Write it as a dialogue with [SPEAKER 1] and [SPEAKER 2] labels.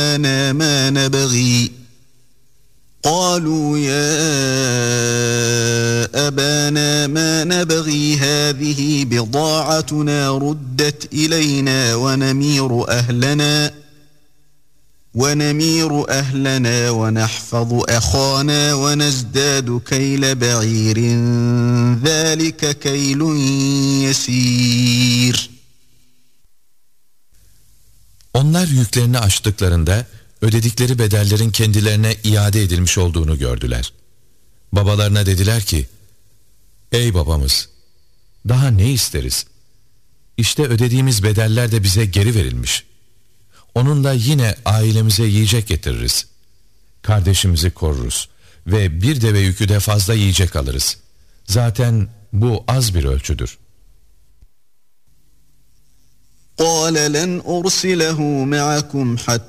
[SPEAKER 1] ما نبغي قالوا يا أبانا ما نبغي هذه بضاعتنا ردت إلينا ونمير أهلنا ونحفظ أخانا ونزداد كيل بعير ذلك كيل يسير.
[SPEAKER 2] Onlar yüklerini aştıklarında ödedikleri bedellerin kendilerine iade edilmiş olduğunu gördüler. Babalarına dediler ki, ey babamız, daha ne isteriz? İşte ödediğimiz bedeller de bize geri verilmiş. Onunla yine ailemize yiyecek getiririz. Kardeşimizi koruruz ve bir deve yükü de fazla yiyecek alırız. Zaten bu az bir ölçüdür.
[SPEAKER 1] قال لن أرسله معكم حتى